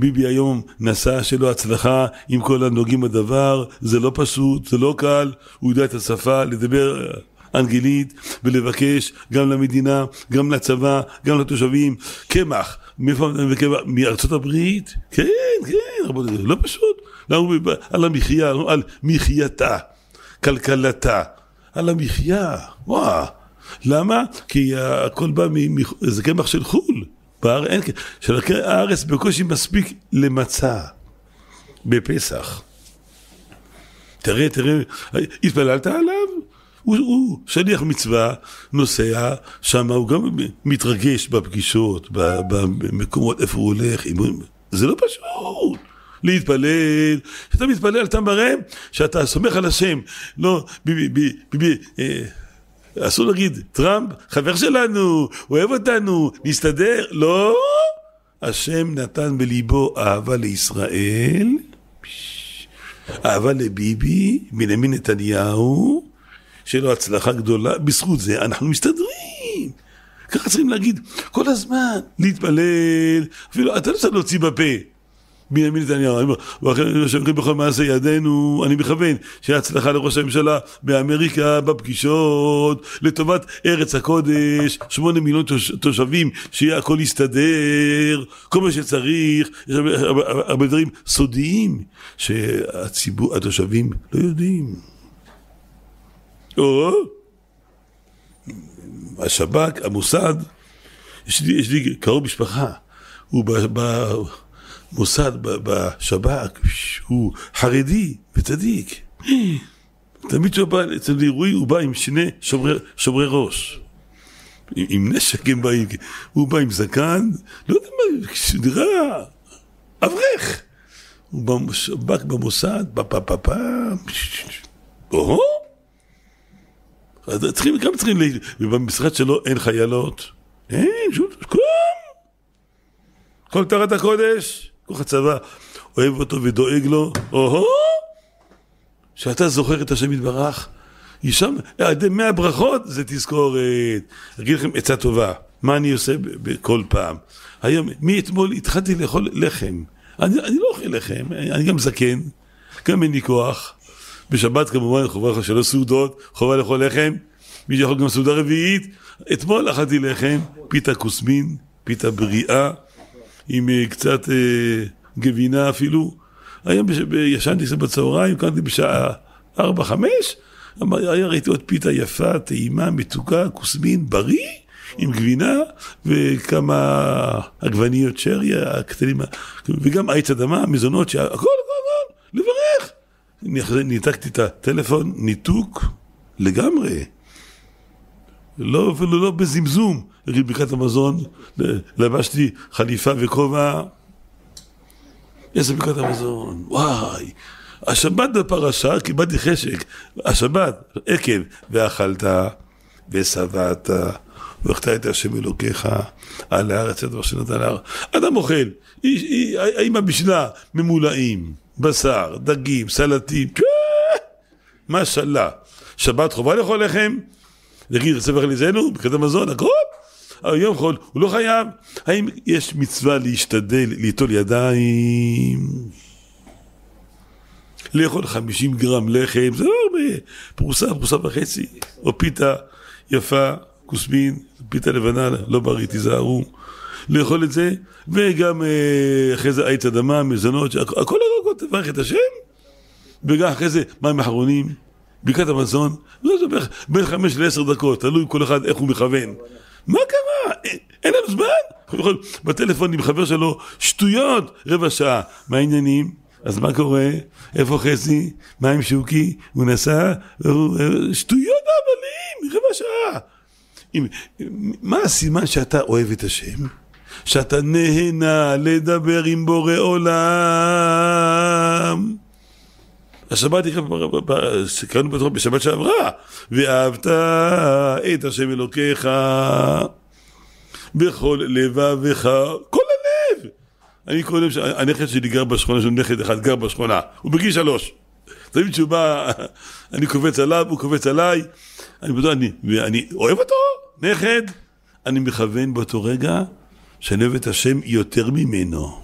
ביבי היום נסע שלו הצלחה עם כל הנוגעים בדבר, זה לא פשוט, זה לא קל, הוא יודע את השפה, לדבר אנגלית ולבקש גם למדינה, גם לצבא, גם לתושבים, קמח, מארצות הברית, כן, לא פשוט, על המחיה, על מחייתה, כלכלתה, על המחיה, וואו, למה? כי הכל בא, זה קמח של חול, של הארץ בקושי מספיק למצה, בפסח. תראה, התפללת עליו? הוא שליח מצווה, נוסע, שם הוא גם מתרגש בפגישות, במקומות איפה הוא הולך, זה לא פשוט. להתפלל, שאתה מתפלל, אתה מראה שאתה סומך על השם, לא, ביבי, אסור להגיד, טראמפ, חבר שלנו, אוהב אותנו, נסתדר, לא, השם נתן בליבו אהבה לישראל, אהבה לביבי, בנימין נתניהו, שלו הצלחה גדולה, בזכות זה אנחנו מסתדרים. ככה צריכים להגיד, כל הזמן, להתפלל, אפילו אתה לא צריך להוציא בפה, בנימין נתניהו, ואחרי בכל מעשה ידינו, אני מכוון שהצלחה לראש הממשלה באמריקה, בפגישות, לטובת ארץ הקודש, 8 מיליון תושבים, שיהיה הכל יסתדר, כל מה שצריך, יש הרבה דברים סודיים, שהציבור, התושבים לא יודעים. או, השב"כ, המוסד, יש לי קרוב משפחה, הוא במוסד, בשב"כ, הוא חרדי וצדיק. תמיד שהוא בא אצל אירועי, הוא בא עם 2 שומרי ראש. עם נשק הם באים, הוא בא עם זקן, לא יודע מה, נראה, אברך. הוא בשב"כ במוסד, או? אז צריכים, ובמשרד שלו אין חיילות, אין, כל תחת הקודש, כל הצבא אוהב אותו ודואג לו, שאתה זוכר את השם יתברך, ישם, עדי 100 ברכות, זה תזכורת. אגיד לכם עצה טובה, מה אני עושה בכל פעם? היום, מאתמול התחלתי לאכול לחם, אני לא אוכל לחם, אני גם זקן, גם אין לי כוח, בשבת כמובן חובה שלא סעודות, חובה לאכול לחם, מי שיכול גם סעודה רביעית, אתמול אכלתי לחם, פיתה קוסמין, פיתה בריאה, עם קצת גבינה אפילו, היום ישנתי קצת בצהריים, קמתי בשעה 4-5, ראיתי עוד פיתה יפה, טעימה, מתוקה, קוסמין, בריא, עם גבינה, וכמה עגבניות שרי, הקטנים, וגם עץ אדמה, מזונות, הכל, לברך. ניתקתי את הטלפון, ניתוק לגמרי. לא, אפילו לא בזמזום. נגיד ברכת המזון, לבשתי חליפה וכובע. איזה ברכת המזון, וואי. השבת בפרשה, קיבלתי חשק. השבת, עקב, ואכלת, ושבעת, ואכלת את השם אלוקיך, על הארץ, את ושנת על הארץ. אדם אוכל, האם המשנה ממולאים, בשר, דגים, סלטים, מה שאלה. שבת חובה לאכול לחם, נגיד ספר חליזנו, ברכת המזון, הכל. היום חול, הוא לא חייב. האם יש מצווה להשתדל, ליטול ידיים, לאכול 50 גרם לחם, זה לא הרבה, פרוסה וחצי, או פיתה יפה, קוסמין, פיתה לבנה, לא בריא, תיזהרו, לאכול את זה, וגם אחרי זה עץ אדמה, מזונות, הכל הרגות, תברך את השם, וגם אחרי זה מים אחרונים, ברכת המזון, זה בין 5 ל10 דקות, תלוי כל אחד איך הוא מכוון. מה קרה? אין לנו זמן? בטלפון עם חבר שלו, שטויות, רבע שעה. מה העניינים? אז מה קורה? איפה חסי? מה עם שוקי? הוא נסע? שטויות אבלים, רבע שעה. מה הסימן שאתה אוהב את השם? שאתה נהנה לדבר עם בורא עולם. השבת קראנו בשבת שעברה, ואהבת את השם אלוקיך בכל לבבך, כל הלב. אני קורא להם, הנכד שלי גר בשכונה, שהוא נכד אחד גר בשכונה, הוא בגיל 3. תמיד שהוא בא, אני קובץ עליו, הוא קובץ עליי, אני אוהב אותו, נכד, אני מכוון באותו רגע שאני אוהב את השם יותר ממנו.